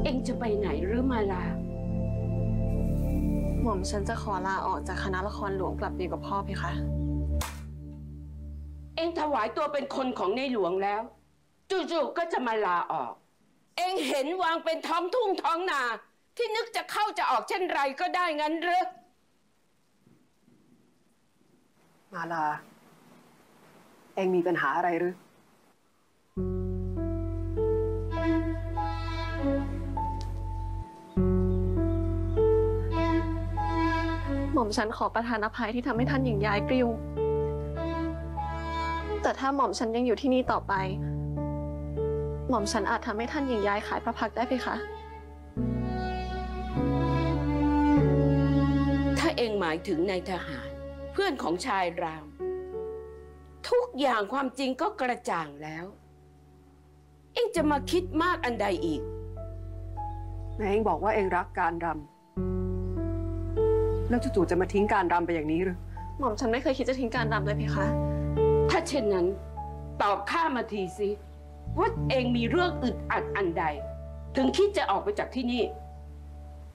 เองจะไปไหนหรือมาลาหม่อมฉันจะขอลาออกจากคณะละครหลวงกลับไปอยู่กับพ่อเพคะเองถวายตัวเป็นคนของในหลวงแล้วจู่ๆก็จะมาลาออกเองเห็นวางเป็นท้องทุ่งท้องนาที่นึกจะเข้าจะออกเช่นไรก็ได้งั้นหรือมาลาเองมีปัญหาอะไรหรือหม่อมฉันขอประทานอภัยที่ทำให้ท่านหญิงย้ายกริ้วแต่ถ้าหม่อมฉันยังอยู่ที่นี่ต่อไปหม่อมฉันอาจทำให้ท่านหญิงย้ายขายพระพักตร์ได้เพคะถ้าเองหมายถึงนายทหารเพื่อนของชายรามทุกอย่างความจริงก็กระจ่างแล้วเองจะมาคิดมากอันใดอีกแม่เองบอกว่าเองรักการรำแล้วจู่ๆจะมาทิ้งการรำไปอย่างนี้หรือหม่อมฉันไม่เคยคิดจะทิ้งการรำเลยเพคะถ้าเช่นนั้นตอบข้ามาทีสิว่าเองมีเรื่องอึดอัดอันใดถึงคิดจะออกไปจากที่นี่